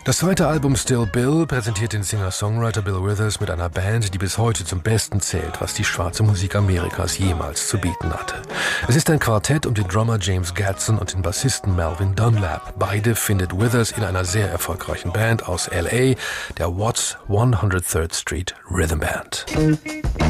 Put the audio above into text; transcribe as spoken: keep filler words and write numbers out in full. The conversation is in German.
Das zweite Album Still Bill präsentiert den Singer-Songwriter Bill Withers mit einer Band, die bis heute zum Besten zählt, was die schwarze Musik Amerikas jemals zu bieten hatte. Es ist ein Quartett um den Drummer James Gadson und den Bassisten Melvin Dunlap. Beide findet Withers in einer sehr erfolgreichen Band aus L A, der Watts hundertdreißigste Street Rhythm Band.